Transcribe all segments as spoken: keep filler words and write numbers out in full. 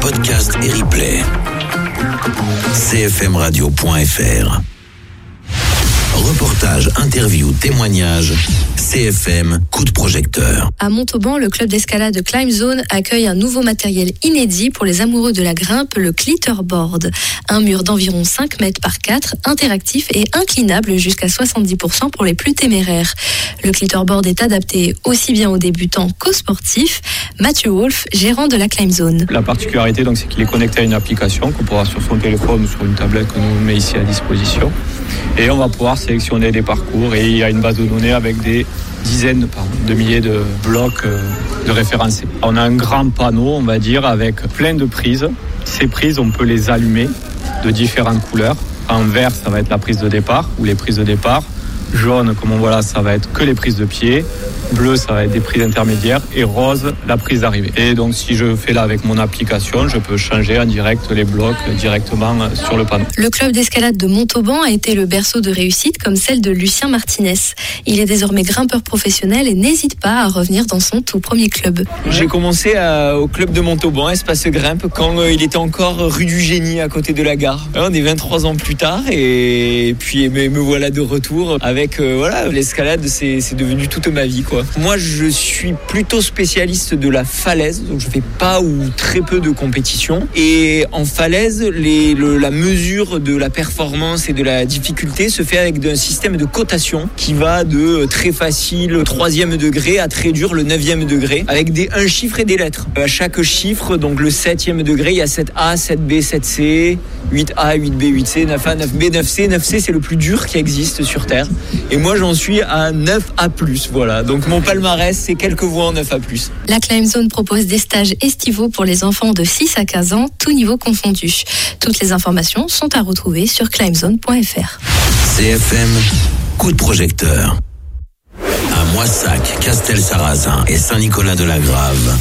podcast et replay. c f m radio point f r. Reportage, interview, témoignage, C F M, coup de projecteur. À Montauban, le club d'escalade de Climb Zone accueille un nouveau matériel inédit pour les amoureux de la grimpe, le Clitterboard. Un mur d'environ cinq mètres par quatre, interactif et inclinable jusqu'à soixante-dix pour cent pour les plus téméraires. Le Clitterboard est adapté aussi bien aux débutants qu'aux sportifs. Mathieu Wolf, gérant de la Climb Zone. La particularité, donc, c'est qu'il est connecté à une application qu'on pourra sur son téléphone ou sur une tablette que nous met ici à disposition. Et on va pouvoir sélectionner des parcours et il y a une base de données avec des dizaines pardon, de milliers de blocs de référencés. On a un grand panneau, on va dire, avec plein de prises. Ces prises, on peut les allumer de différentes couleurs. En vert, ça va être la prise de départ ou les prises de départ. Jaune, comme on voit là, ça va être que les prises de pied. Bleu, ça va être des prises intermédiaires. Et rose, la prise d'arrivée. Et donc, si je fais là avec mon application, je peux changer en direct les blocs directement sur le panneau. Le club d'escalade de Montauban a été le berceau de réussite comme celle de Lucien Martinez. Il est désormais grimpeur professionnel et n'hésite pas à revenir dans son tout premier club. J'ai commencé à, au club de Montauban, Espace Grimpe, quand euh, il était encore rue du Génie à côté de la gare. Alors, on est vingt-trois ans plus tard et, et puis me, me voilà de retour avec euh, voilà, l'escalade, c'est, c'est devenu toute ma vie, quoi. Moi, je suis plutôt spécialiste de la falaise, donc je fais pas ou très peu de compétition. Et en falaise, les, le, la mesure de la performance et de la difficulté se fait avec un système de cotation qui va de très facile, troisième degré, à très dur, le neuvième degré, avec des un chiffre et des lettres. À chaque chiffre, donc le septième degré, il y a sept A, sept B, sept C, huit A, huit B, huit C, neuf A, neuf B, neuf C. neuf C, c'est le plus dur qui existe sur Terre. Et moi, j'en suis à neuf A plus, voilà. Donc mon palmarès, c'est quelques voix en neuf A plus. La Climb Zone propose des stages estivaux pour les enfants de six à quinze ans, tous niveaux confondus. Toutes les informations sont à retrouver sur climb zone point f r. C F M, coup de projecteur. À Moissac, Castel-Sarrazin et Saint-Nicolas-de-la-Grave.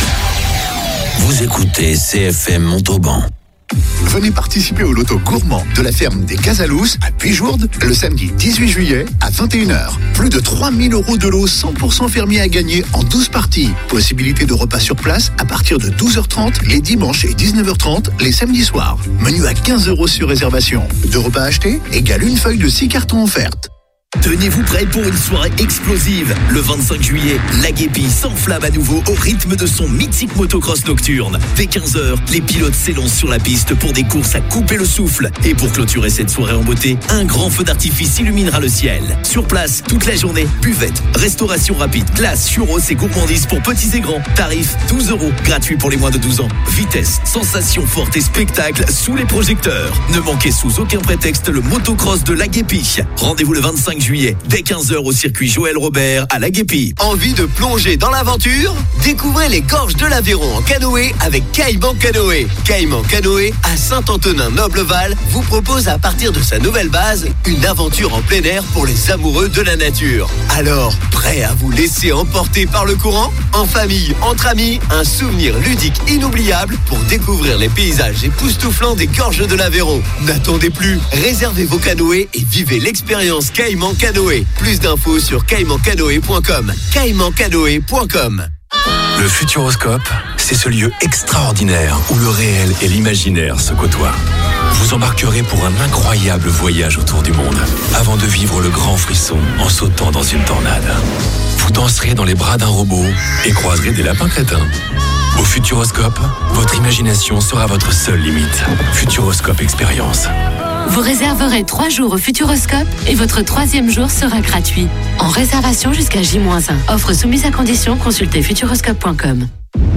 Vous écoutez C F M Montauban. Venez participer au loto gourmand de la ferme des Casalous à Puijourde le samedi dix-huit juillet à vingt et une heures. Plus de trois mille euros de lot cent pour cent fermier à gagner en douze parties. Possibilité de repas sur place à partir de douze heures trente les dimanches et dix-neuf heures trente les samedis soirs. Menu à quinze euros sur réservation. Deux repas achetés égale une feuille de six cartons offertes. Tenez-vous prêts pour une soirée explosive. Le vingt-cinq juillet, la Guépie s'enflamme à nouveau au rythme de son mythique motocross nocturne. Dès quinze heures, les pilotes s'élancent sur la piste pour des courses à couper le souffle. Et pour clôturer cette soirée en beauté, un grand feu d'artifice illuminera le ciel. Sur place, toute la journée, buvette, restauration rapide, glace, churros et gourmandises pour petits et grands. Tarif douze euros, gratuit pour les moins de douze ans. Vitesse, sensation forte et spectacle sous les projecteurs. Ne manquez sous aucun prétexte le motocross de la Guépie. Rendez-vous le vingt-cinq juillet, dès quinze heures au circuit Joël Robert à la Guépie. Envie de plonger dans l'aventure? Découvrez les gorges de l'Aveyron en canoë avec Caïman Canoë. Caïman Canoë à Saint-Antonin-Nobleval vous propose à partir de sa nouvelle base une aventure en plein air pour les amoureux de la nature. Alors, prêt à vous laisser emporter par le courant? En famille, entre amis, un souvenir ludique inoubliable pour découvrir les paysages époustouflants des gorges de l'Aveyron. N'attendez plus, réservez vos canoës et vivez l'expérience Caïman Canoë. Plus d'infos sur caïman canoë point com. caïman canoë point com. Le Futuroscope, c'est ce lieu extraordinaire où le réel et l'imaginaire se côtoient. Vous embarquerez pour un incroyable voyage autour du monde, avant de vivre le grand frisson en sautant dans une tornade. Vous danserez dans les bras d'un robot et croiserez des lapins crétins. Au Futuroscope, votre imagination sera votre seule limite. Futuroscope Expérience. Vous réserverez trois jours au Futuroscope et votre troisième jour sera gratuit. En réservation jusqu'à J moins un. Offre soumise à condition, consultez futuroscope point com.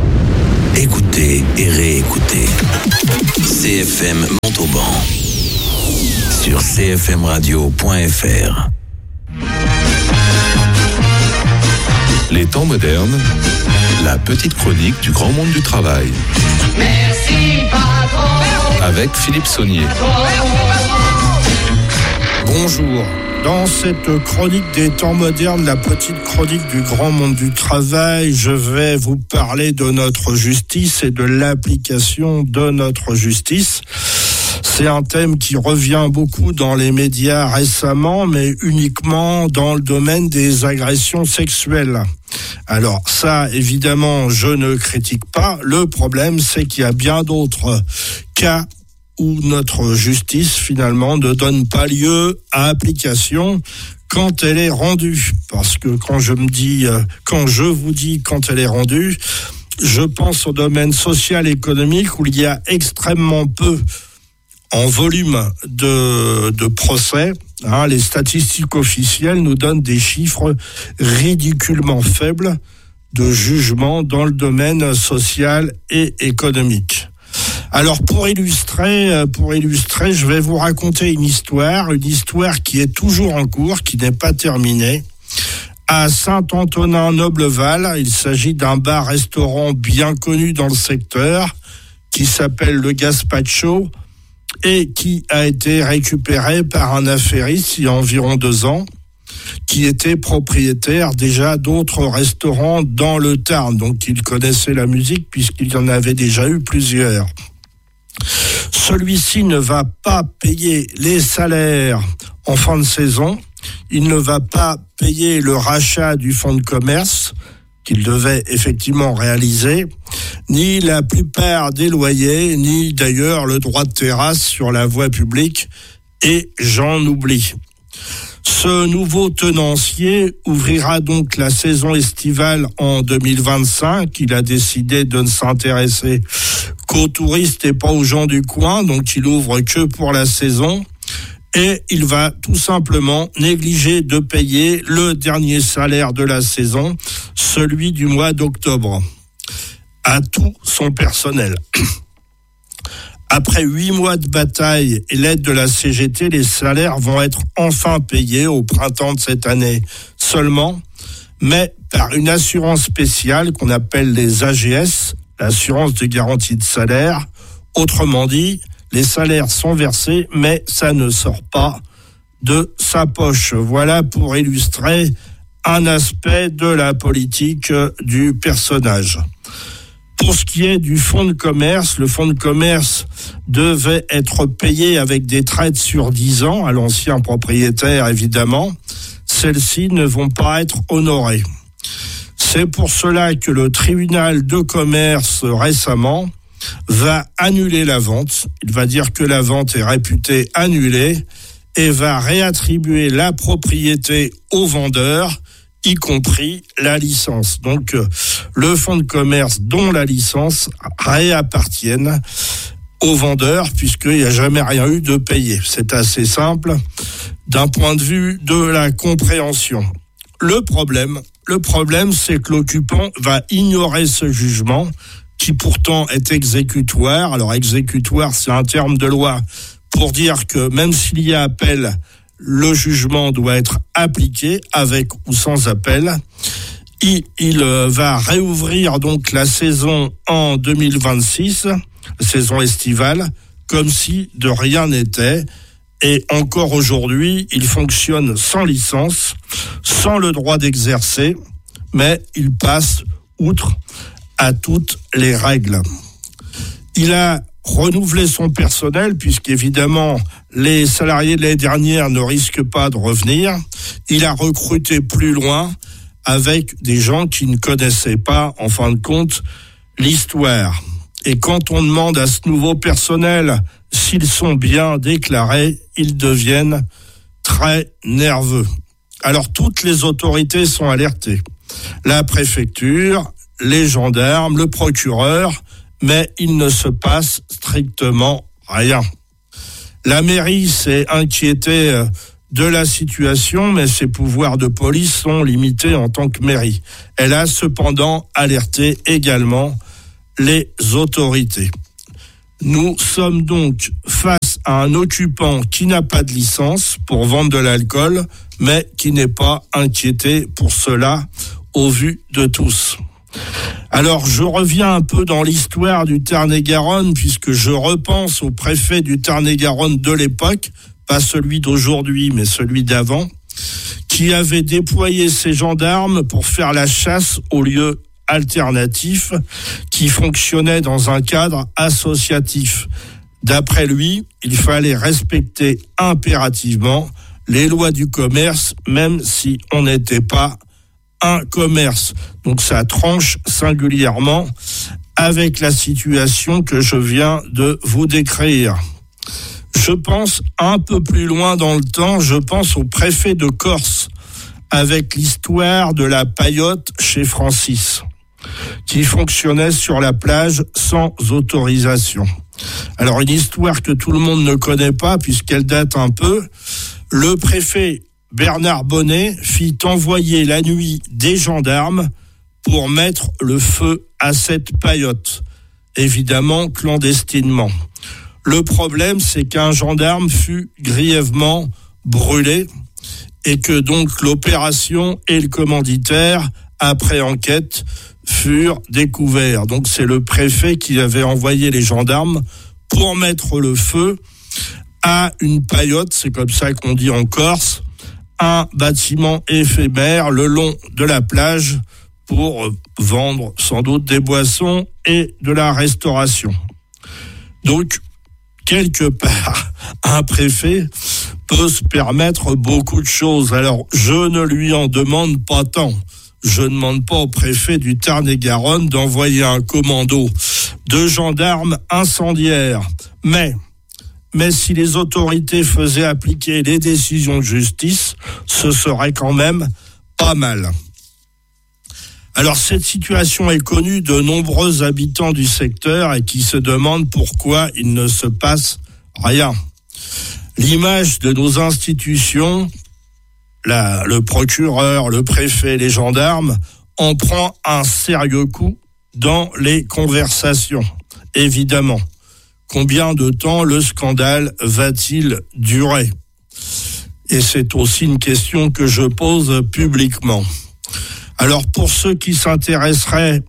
Écoutez et réécoutez. C F M Montauban. Sur c f m radio point f r. Les temps modernes, la petite chronique du grand monde du travail. Merci, patron. Avec Philippe Saunier. Bonjour. Dans cette chronique des temps modernes, la petite chronique du grand monde du travail, je vais vous parler de notre justice et de l'application de notre justice. C'est un thème qui revient beaucoup dans les médias récemment, mais uniquement dans le domaine des agressions sexuelles. Alors ça, évidemment, je ne critique pas. Le problème, c'est qu'il y a bien d'autres cas où notre justice, finalement, ne donne pas lieu à application quand elle est rendue. Parce que quand je me dis, quand je vous dis quand elle est rendue, je pense au domaine social-économique où il y a extrêmement peu en volume de, de procès. Hein, les statistiques officielles nous donnent des chiffres ridiculement faibles de jugements dans le domaine social et économique. Alors pour illustrer, pour illustrer, je vais vous raconter une histoire, une histoire qui est toujours en cours, qui n'est pas terminée. À Saint-Antonin-Nobleval, il s'agit d'un bar-restaurant bien connu dans le secteur qui s'appelle le Gaspacho et qui a été récupéré par un affairiste il y a environ deux ans qui était propriétaire déjà d'autres restaurants dans le Tarn. Donc il connaissait la musique puisqu'il y en avait déjà eu plusieurs. Celui-ci ne va pas payer les salaires en fin de saison. Il ne va pas payer le rachat du fonds de commerce qu'il devait effectivement réaliser, ni la plupart des loyers, ni d'ailleurs le droit de terrasse sur la voie publique, et j'en oublie. Ce nouveau tenancier ouvrira donc la saison estivale en deux mille vingt-cinq. Il a décidé de ne s'intéresser qu'aux touristes et pas aux gens du coin, donc il ouvre que pour la saison. Et il va tout simplement négliger de payer le dernier salaire de la saison, celui du mois d'octobre, à tout son personnel. Après huit mois de bataille et l'aide de la C G T, les salaires vont être enfin payés au printemps de cette année seulement, mais par une assurance spéciale qu'on appelle les A G S, l'assurance de garantie de salaire. Autrement dit, les salaires sont versés, mais ça ne sort pas de sa poche. Voilà pour illustrer un aspect de la politique du personnage. Pour ce qui est du fonds de commerce, le fonds de commerce devait être payé avec des traites sur dix ans à l'ancien propriétaire, évidemment. Celles-ci ne vont pas être honorées. C'est pour cela que le tribunal de commerce récemment va annuler la vente. Il va dire que la vente est réputée annulée et va réattribuer la propriété au vendeur, y compris la licence. Donc, le fonds de commerce dont la licence réappartienne au vendeur, puisqu'il n'y a jamais rien eu de payé. C'est assez simple d'un point de vue de la compréhension. Le problème, le problème, c'est que l'occupant va ignorer ce jugement, qui pourtant est exécutoire. Alors, exécutoire, c'est un terme de loi pour dire que même s'il y a appel, le jugement doit être appliqué avec ou sans appel. Il, il va réouvrir donc la saison en deux mille vingt-six, saison estivale, comme si de rien n'était. Et encore aujourd'hui, il fonctionne sans licence, sans le droit d'exercer, mais il passe outre à toutes les règles. Il a renouvelé son personnel, puisqu'évidemment, les salariés de l'année dernière ne risquent pas de revenir. Il a recruté plus loin avec des gens qui ne connaissaient pas, en fin de compte, l'histoire. Et quand on demande à ce nouveau personnel s'ils sont bien déclarés, ils deviennent très nerveux. Alors, toutes les autorités sont alertées. La préfecture, les gendarmes, le procureur, mais il ne se passe strictement rien. La mairie s'est inquiétée de la situation, mais ses pouvoirs de police sont limités en tant que mairie. Elle a cependant alerté également les autorités. Nous sommes donc face à un occupant qui n'a pas de licence pour vendre de l'alcool, mais qui n'est pas inquiété pour cela au vu de tous. Alors, je reviens un peu dans l'histoire du Tarn-et-Garonne, puisque je repense au préfet du Tarn-et-Garonne de l'époque, pas celui d'aujourd'hui, mais celui d'avant, qui avait déployé ses gendarmes pour faire la chasse aux lieux alternatifs qui fonctionnaient dans un cadre associatif. D'après lui, il fallait respecter impérativement les lois du commerce, même si on n'était pas un commerce. Donc ça tranche singulièrement avec la situation que je viens de vous décrire. Je pense un peu plus loin dans le temps, je pense au préfet de Corse, avec l'histoire de la paillote chez Francis, qui fonctionnait sur la plage sans autorisation. Alors, une histoire que tout le monde ne connaît pas, puisqu'elle date un peu. Le préfet Bernard Bonnet fit envoyer la nuit des gendarmes pour mettre le feu à cette paillote, évidemment clandestinement. Le problème, c'est qu'un gendarme fut grièvement brûlé et que donc l'opération et le commanditaire, après enquête, furent découverts. Donc c'est le préfet qui avait envoyé les gendarmes pour mettre le feu à une paillote, c'est comme ça qu'on dit en Corse, un bâtiment éphémère le long de la plage pour vendre sans doute des boissons et de la restauration. Donc, quelque part, un préfet peut se permettre beaucoup de choses. Alors, je ne lui en demande pas tant. Je ne demande pas au préfet du Tarn-et-Garonne d'envoyer un commando de gendarmes incendiaires. Mais, mais si les autorités faisaient appliquer les décisions de justice, ce serait quand même pas mal. Alors, cette situation est connue de nombreux habitants du secteur et qui se demandent pourquoi il ne se passe rien. L'image de nos institutions, la, le procureur, le préfet, les gendarmes, en prend un sérieux coup dans les conversations, évidemment. Combien de temps le scandale va-t-il durer ? Et c'est aussi une question que je pose publiquement. Alors, pour ceux qui s'intéresseraient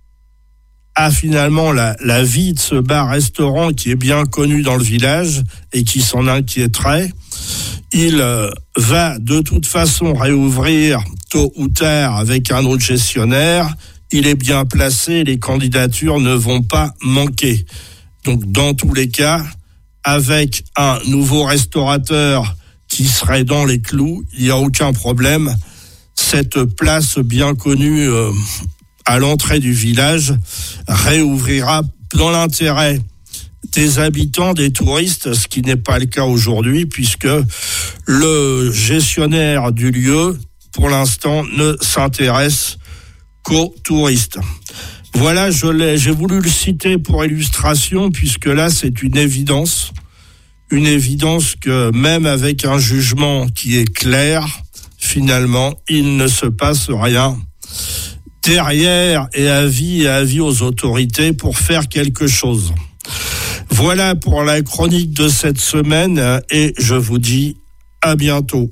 à finalement la, la vie de ce bar-restaurant qui est bien connu dans le village et qui s'en inquiéterait, il euh, va de toute façon réouvrir tôt ou tard avec un autre gestionnaire. Il est bien placé, les candidatures ne vont pas manquer. Donc, dans tous les cas, avec un nouveau restaurateur qui serait dans les clous, il n'y a aucun problème. Cette place bien connue euh, à l'entrée du village réouvrira dans l'intérêt des habitants, des touristes, ce qui n'est pas le cas aujourd'hui, puisque le gestionnaire du lieu, pour l'instant, ne s'intéresse qu'aux touristes. Voilà, je l'ai, j'ai voulu le citer pour illustration, puisque là, c'est une évidence, une évidence que même avec un jugement qui est clair, finalement, il ne se passe rien derrière et avis et avis aux autorités pour faire quelque chose. Voilà pour la chronique de cette semaine et je vous dis à bientôt.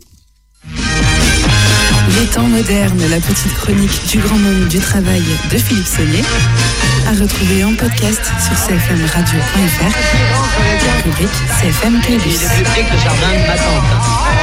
Les temps modernes, la petite chronique du grand monde du travail de Philippe Saunier, à retrouver en podcast sur c f m radio point f r, rubrique C F M Campus.